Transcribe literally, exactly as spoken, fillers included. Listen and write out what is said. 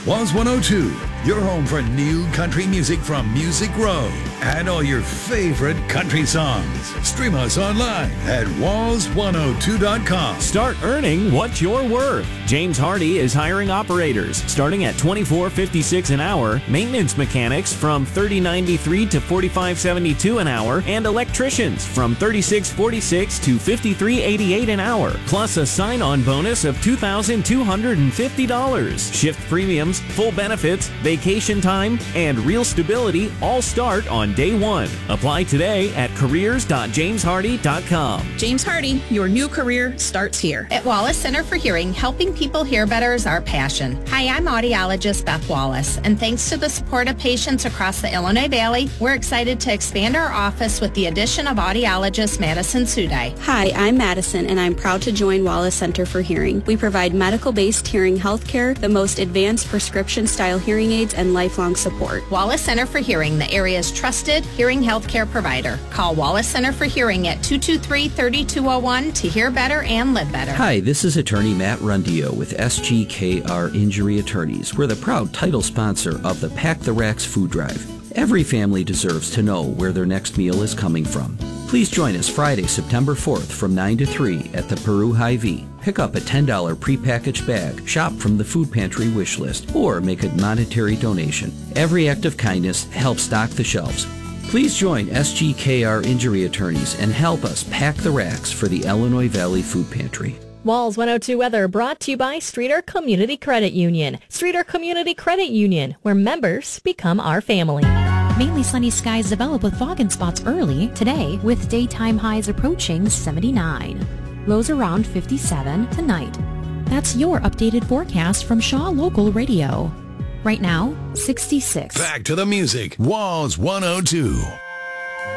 Walls one oh two, your home for new country music from Music Row. And all your favorite country songs. Stream us online at walls one oh two dot com. Start earning what you're worth. James Hardy is hiring operators starting at twenty-four fifty-six an hour, maintenance mechanics from thirty ninety-three to forty-five seventy-two an hour, and electricians from thirty-six forty-six to fifty-three eighty-eight an hour, plus a sign-on bonus of two thousand two hundred fifty dollars. Shift premiums, full benefits, vacation time, and real stability all start on day one. Apply today at careers dot james hardy dot com. James Hardy, your new career starts here. At Wallace Center for Hearing, helping people hear better is our passion. Hi, I'm audiologist Beth Wallace, and thanks to the support of patients across the Illinois Valley, we're excited to expand our office with the addition of audiologist Madison Sudai. Hi, I'm Madison, and I'm proud to join Wallace Center for Hearing. We provide medical-based hearing health care, the most advanced prescription-style hearing aids, and lifelong support. Wallace Center for Hearing, the area's trusted hearing health care provider. Call Wallace Center for Hearing at two two three, three two zero one to hear better and live better. Hi, this is attorney Matt Rundio with S G K R Injury Attorneys. We're the proud title sponsor of the Pack the Racks food drive. Every family deserves to know where their next meal is coming from. Please join us Friday, September fourth from nine to three at the Peru Hy-Vee. Pick up a ten dollars prepackaged bag, shop from the food pantry wish list, or make a monetary donation. Every act of kindness helps stock the shelves. Please join S G K R Injury Attorneys and help us pack the racks for the Illinois Valley Food Pantry. Walls one oh two Weather brought to you by Streeter Community Credit Union. Streeter Community Credit Union, where members become our family. Mainly sunny skies develop with fog and spots early today, with daytime highs approaching seventy-nine. Lows around fifty-seven tonight. That's your updated forecast from Shaw Local Radio. Right now, sixty-six. Back to the music. Walls one oh two.